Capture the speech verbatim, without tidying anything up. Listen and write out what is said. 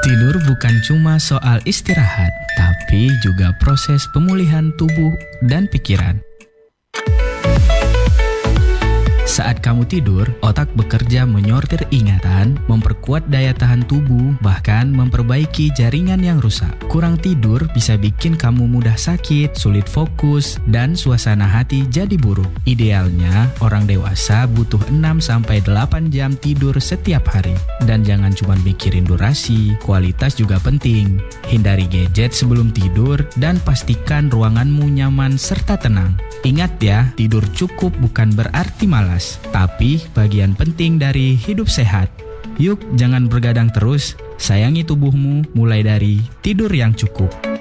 Tidur bukan cuma soal istirahat, tapi juga proses pemulihan tubuh dan pikiran. Saat kamu tidur, otak bekerja menyortir ingatan, memperkuat daya tahan tubuh, bahkan memperbaiki jaringan yang rusak. Kurang tidur bisa bikin kamu mudah sakit, sulit fokus, dan suasana hati jadi buruk. Idealnya, orang dewasa butuh enam sampai delapan jam tidur setiap hari. Dan jangan cuma mikirin durasi, kualitas juga penting. Hindari gadget sebelum tidur, dan pastikan ruanganmu nyaman serta tenang. Ingat ya, tidur cukup bukan berarti malas, tapi bagian penting dari hidup sehat. Yuk, jangan bergadang terus. Sayangi tubuhmu mulai dari tidur yang cukup.